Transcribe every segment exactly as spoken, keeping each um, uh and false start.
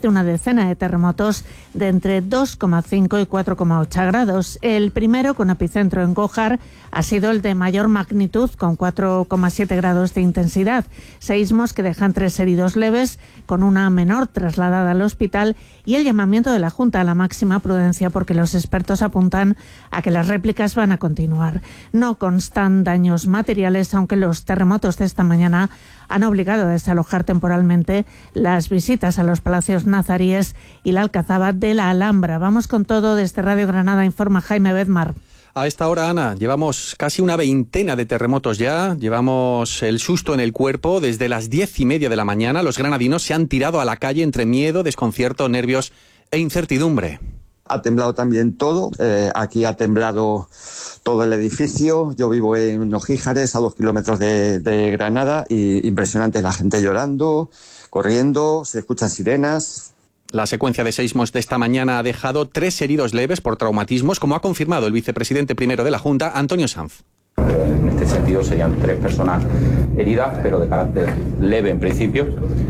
de una decena de terremotos de entre dos coma cinco y cuatro coma ocho grados. El primero, con epicentro en Gójar, ha sido el de mayor magnitud, con cuatro coma siete grados de intensidad. Seísmos que dejan tres heridos leves, con una menor trasladada al hospital, y el llamamiento de la Junta a la máxima prudencia, porque los expertos apuntan a que las réplicas van a continuar. No constan daños materiales, aunque los terremotos de esta mañana han obligado a desalojar temporalmente las visitas a los palacios nazaríes y la alcazaba de la Alhambra. Vamos con todo desde Radio Granada, informa Jaime Bedmar. A esta hora, Ana, llevamos casi una veintena de terremotos ya, llevamos el susto en el cuerpo. Desde las diez y media de la mañana los granadinos se han tirado a la calle entre miedo, desconcierto, nervios e incertidumbre. Ha temblado también todo, eh, aquí ha temblado todo el edificio. Yo vivo en Ojíjares, a dos kilómetros de, de Granada, y impresionante, la gente llorando, corriendo, se escuchan sirenas. La secuencia de seísmos de esta mañana ha dejado tres heridos leves por traumatismos, como ha confirmado el vicepresidente primero de la Junta, Antonio Sanz. En este sentido serían tres personas heridas, pero de carácter leve en principio,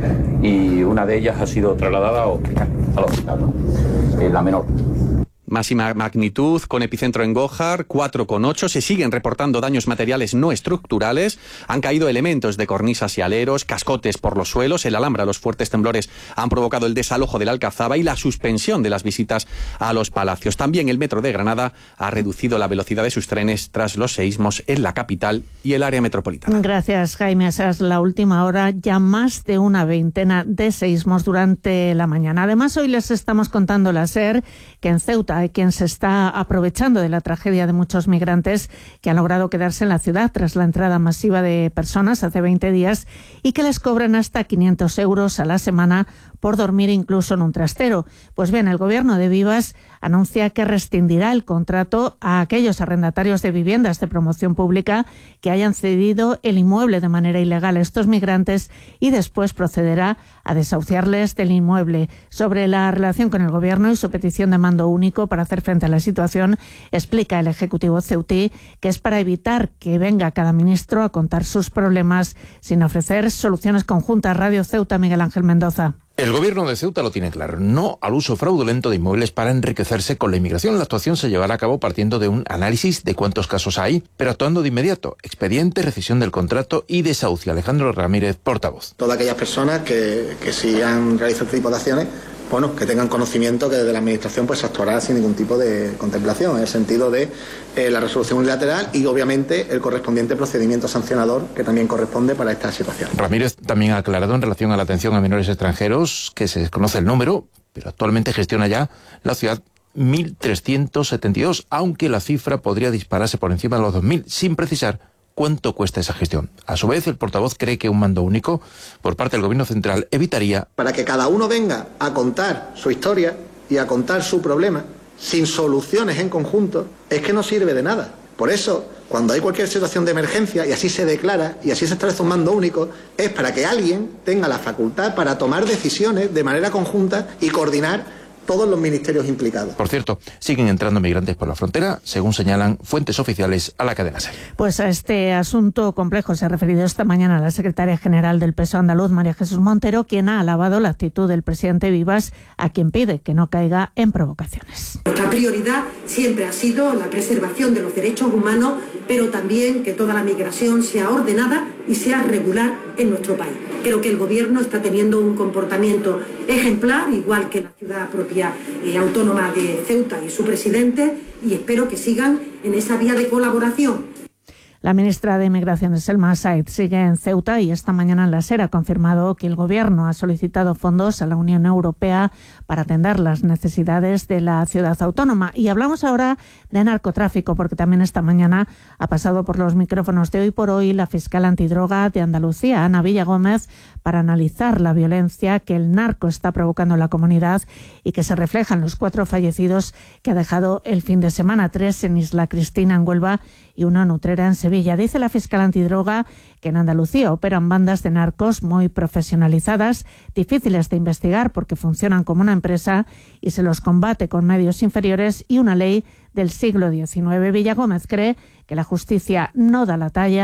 y una de ellas ha sido trasladada al hospital, al hospital, ¿no? Eh, la menor. Máxima magnitud, con epicentro en Gójar, cuatro coma ocho. Se siguen reportando daños materiales no estructurales. Han caído elementos de cornisas y aleros, cascotes por los suelos. En la Alhambra, los fuertes temblores han provocado el desalojo de la Alcazaba y la suspensión de las visitas a los palacios. También el metro de Granada ha reducido la velocidad de sus trenes tras los seísmos en la capital y el área metropolitana. Gracias, Jaime. Esa es la última hora. Ya más de una veintena de seísmos durante la mañana. Además, hoy les estamos contando la SER que en Ceuta hay quien se está aprovechando de la tragedia de muchos migrantes que han logrado quedarse en la ciudad tras la entrada masiva de personas hace veinte días y que les cobran hasta quinientos euros a la semana por dormir incluso en un trastero. Pues bien, el gobierno de Vivas anuncia que rescindirá el contrato a aquellos arrendatarios de viviendas de promoción pública que hayan cedido el inmueble de manera ilegal a estos migrantes y después procederá a desahuciarles del inmueble. Sobre la relación con el gobierno y su petición de mando único para hacer frente a la situación, explica el Ejecutivo ceutí que es para evitar que venga cada ministro a contar sus problemas sin ofrecer soluciones conjuntas. Radio Ceuta, Miguel Ángel Mendoza. El gobierno de Ceuta lo tiene claro, no al uso fraudulento de inmuebles para enriquecerse con la inmigración. La actuación se llevará a cabo partiendo de un análisis de cuántos casos hay, pero actuando de inmediato. Expediente, rescisión del contrato y desahucio. Alejandro Ramírez, portavoz. Todas aquellas personas que, que si han realizado este tipo de acciones, bueno, que tengan conocimiento que desde la Administración pues se actuará sin ningún tipo de contemplación, en el sentido de eh, la resolución unilateral y obviamente el correspondiente procedimiento sancionador que también corresponde para esta situación. Ramírez también ha aclarado en relación a la atención a menores extranjeros que se desconoce el número, pero actualmente gestiona ya la ciudad mil trescientos setenta y dos, aunque la cifra podría dispararse por encima de los dos mil, sin precisar cuánto cuesta esa gestión. A su vez, el portavoz cree que un mando único por parte del Gobierno central evitaría... Para que cada uno venga a contar su historia y a contar su problema, sin soluciones en conjunto, es que no sirve de nada. Por eso, cuando hay cualquier situación de emergencia, y así se declara, y así se establece un mando único, es para que alguien tenga la facultad para tomar decisiones de manera conjunta y coordinar todos los ministerios implicados. Por cierto, siguen entrando migrantes por la frontera, según señalan fuentes oficiales a la cadena SER. Pues a este asunto complejo se ha referido esta mañana la secretaria general del P S O E andaluz, María Jesús Montero, quien ha alabado la actitud del presidente Vivas, a quien pide que no caiga en provocaciones. Nuestra prioridad siempre ha sido la preservación de los derechos humanos, pero también que toda la migración sea ordenada y sea regular en nuestro país. Creo que el Gobierno está teniendo un comportamiento ejemplar, igual que la ciudad propia eh, autónoma de Ceuta y su presidente, y espero que sigan en esa vía de colaboración. La ministra de Migraciones, Selma Said, sigue en Ceuta y esta mañana en la SER ha confirmado que el Gobierno ha solicitado fondos a la Unión Europea para atender las necesidades de la ciudad autónoma. Y hablamos ahora de narcotráfico, porque también esta mañana ha pasado por los micrófonos de Hoy por Hoy la fiscal antidroga de Andalucía, Ana Villagómez, para analizar la violencia que el narco está provocando en la comunidad y que se refleja en los cuatro fallecidos que ha dejado el fin de semana, tres en Isla Cristina, en Huelva, y una en Utrera, en Sevilla. Dice la fiscal antidroga que en Andalucía operan bandas de narcos muy profesionalizadas, difíciles de investigar porque funcionan como una empresa y se los combate con medios inferiores y una ley del siglo diecinueve. Villagómez cree que la justicia no da la talla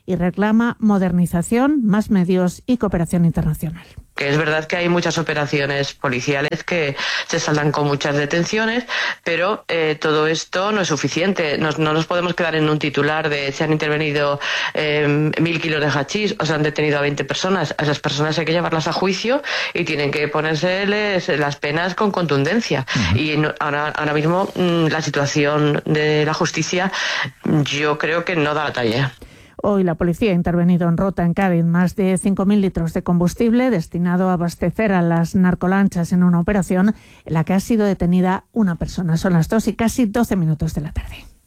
y reclama modernización, más medios y cooperación internacional. Que es verdad que hay muchas operaciones policiales que se saldan con muchas detenciones, pero eh, todo esto no es suficiente. Nos, no nos podemos quedar en un titular de se han intervenido eh, mil kilos de hachís o se han detenido a veinte personas. A esas personas hay que llevarlas a juicio y tienen que ponérseles las penas con contundencia. Uh-huh. Y no, ahora, ahora mismo mmm, la situación de la justicia yo creo que no da la talla. Hoy la policía ha intervenido en Rota, en Cádiz, más de cinco mil litros de combustible destinado a abastecer a las narcolanchas en una operación en la que ha sido detenida una persona. Son las dos y casi doce minutos de la tarde.